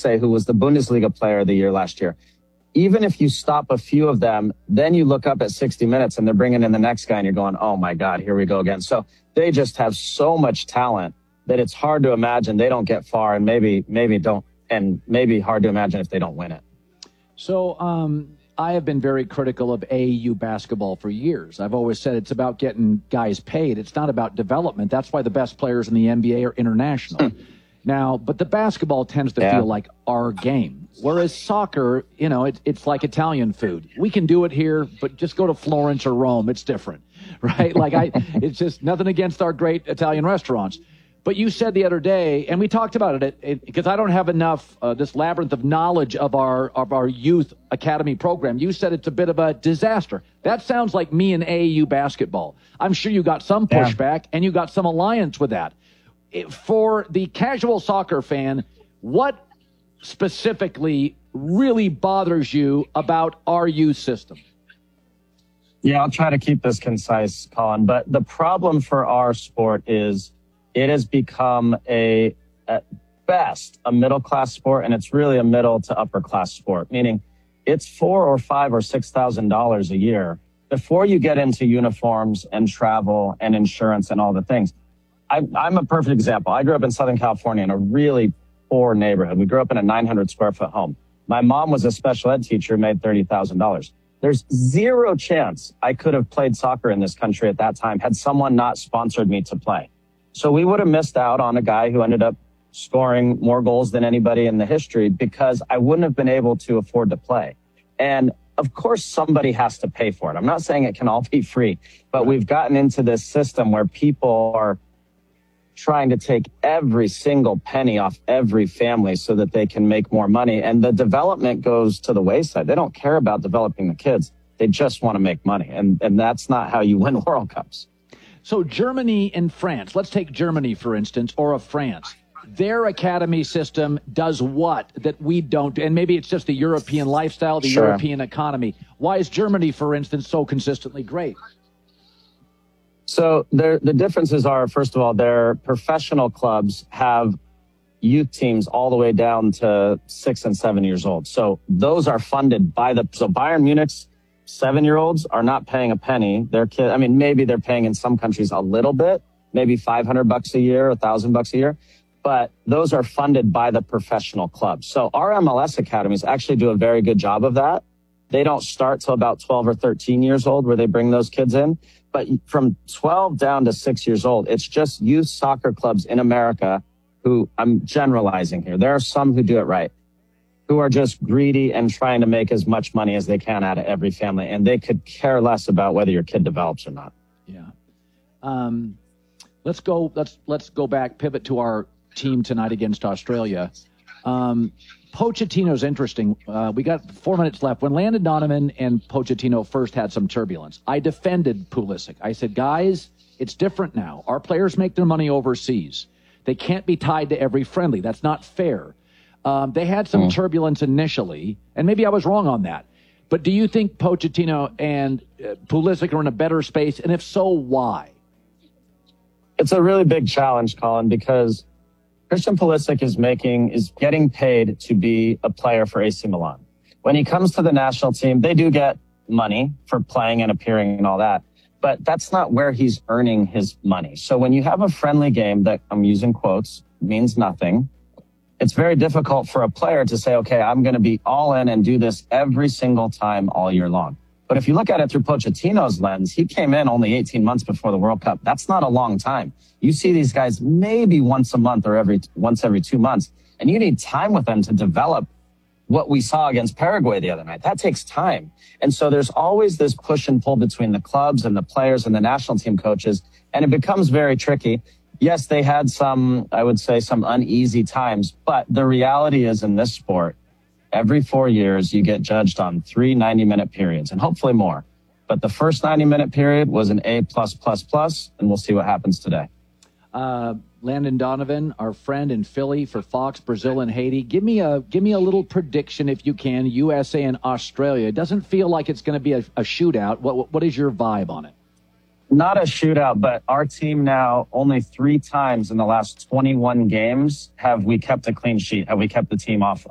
Götze, who was the Bundesliga player of the year last year. Even if you stop a few of them, then you look up at 60 minutes and they're bringing in the next guy and you're going, oh my God, here we go again. So they just have so much talent that it's hard to imagine they don't get far, and maybe hard to imagine if they don't win it. So I have been very critical of AAU basketball for years. I've always said it's about getting guys paid. It's not about development. That's why the best players in the NBA are international. Now, but the basketball tends to feel like our game, whereas soccer, you know, it's like Italian food. We can do it here, but just go to Florence or Rome. It's different, right? It's just nothing against our great Italian restaurants. But you said the other day, and we talked about it because I don't have enough, this labyrinth of knowledge of our youth academy program. You said it's a bit of a disaster. That sounds like me in AAU basketball. I'm sure you got some pushback and you got some alliance with that. For the casual soccer fan, what specifically really bothers you about our youth system? Yeah, I'll try to keep this concise, Colin. But the problem for our sport is it has become at best a middle-class sport, and it's really a middle to upper-class sport, meaning it's $4,000 or $5,000 or $6,000 a year before you get into uniforms and travel and insurance and all the things. I'm a perfect example. I grew up in Southern California in a really poor neighborhood. We grew up in a 900 square foot home. My mom was a special ed teacher, made $30,000. There's zero chance I could have played soccer in this country at that time had someone not sponsored me to play. So we would have missed out on a guy who ended up scoring more goals than anybody in the history because I wouldn't have been able to afford to play. And of course, somebody has to pay for it. I'm not saying it can all be free, but we've gotten into this system where people are trying to take every single penny off every family so that they can make more money. And the development goes to the wayside. They don't care about developing the kids. They just want to make money. And that's not how you win World Cups. So Germany and France, let's take Germany, for instance, or France. Their academy system does what that we don't? And maybe it's just the European lifestyle, the European economy. Why is Germany, for instance, so consistently great? So the differences are, first of all, their professional clubs have youth teams all the way down to 6 and 7 years old. So those are funded by so Bayern Munich's 7-year-olds are not paying a penny. Their kid, I mean, maybe they're paying in some countries a little bit, maybe $500 a year, $1,000 a year, but those are funded by the professional clubs. So our MLS academies actually do a very good job of that. They don't start till about 12 or 13 years old where they bring those kids in. But from 12 down to 6 years old, it's just youth soccer clubs in America who, I'm generalizing here, there are some who do it right, who are just greedy and trying to make as much money as they can out of every family. And they could care less about whether your kid develops or not. Yeah. Let's go back, pivot to our team tonight against Australia. Pochettino's interesting. We got 4 minutes left. When Landon Donovan and Pochettino first had some turbulence, I defended Pulisic. I said, guys, it's different now. Our players make their money overseas. They can't be tied to every friendly. That's not fair. They had some turbulence initially, and maybe I was wrong on that. But do you think Pochettino and Pulisic are in a better space? And if so, why? It's a really big challenge, Colin, because Christian Pulisic is getting paid to be a player for AC Milan. When he comes to the national team, they do get money for playing and appearing and all that, but that's not where he's earning his money. So when you have a friendly game that, I'm using quotes, means nothing, it's very difficult for a player to say, okay, I'm going to be all in and do this every single time all year long. But if you look at it through Pochettino's lens, he came in only 18 months before the World Cup. That's not a long time. You see these guys maybe once a month or once every 2 months, and you need time with them to develop what we saw against Paraguay the other night. That takes time. And so there's always this push and pull between the clubs and the players and the national team coaches, and it becomes very tricky. Yes, they had some uneasy times, but the reality is in this sport, every 4 years, you get judged on 3 90-minute periods, and hopefully more. But the first 90-minute period was an A+++, and we'll see what happens today. Landon Donovan, our friend in Philly for Fox, Brazil and Haiti. Give me a little prediction, if you can, USA and Australia. It doesn't feel like it's going to be a shootout. What is your vibe on it? Not a shootout, but our team now, only 3 times in the last 21 games have we kept a clean sheet, have we kept the team off